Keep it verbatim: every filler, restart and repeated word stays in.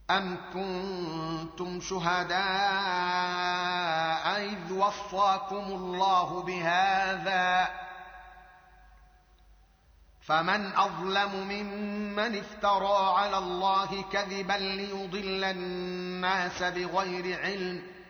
أم كنتم شهداء إذ وصاكم الله بهذا فمن أظلم ممن افترى على الله كذبا ليضل الناس بغير علم